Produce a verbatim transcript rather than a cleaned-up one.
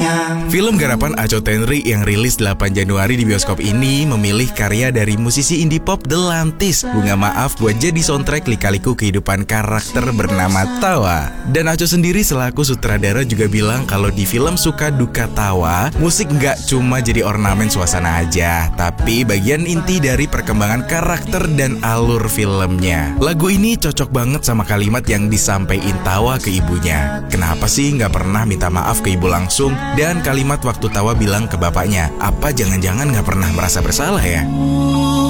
sayang. Film garapan Aco Tenri yang rilis delapan Januari di bioskop ini memilih karya dari musisi indie pop The Lantis, Bunga Maaf, buat jadi soundtrack lika-liku kehidupan karakter bernama Tawa. Dan Aco sendiri selaku sutradara juga bilang kalau di film Suka Duka Tawa, musik nggak cuma jadi ornamen suasana aja, tapi bagian inti dari perkembangan karakter dan alur filmnya. Lagu ini cocok banget sama kalimat yang disampaikan Tawa ke ibunya. Kenapa sih nggak pernah minta maaf ke ibu langsung? Dan kalimat waktu Tawa bilang ke bapaknya, apa jangan-jangan nggak pernah merasa bersalah ya?